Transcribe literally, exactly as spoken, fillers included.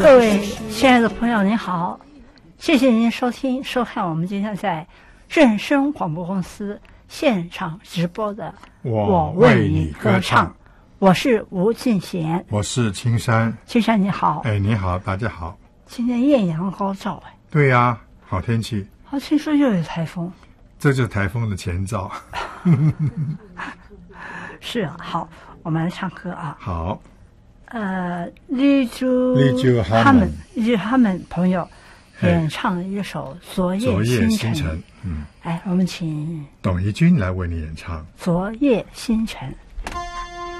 各位亲爱的朋友您好，谢谢您收听收看我们今天在正声广播公司现场直播的我为你歌唱。 我是吴敬贤， 我是青山。 青山你好。 哎，你好，大家好。 今天艳阳高照。哎， 对呀、啊，好天气。 好，听说又有台风。 这就是台风的前兆。 是啊，好，我们来唱歌啊。 好。 呃，绿珠绿珠他们，绿他们朋友演唱了一首《昨夜昨夜星辰》。 星辰，嗯， 哎，我们请董怡君来为你演唱《 昨夜星辰》。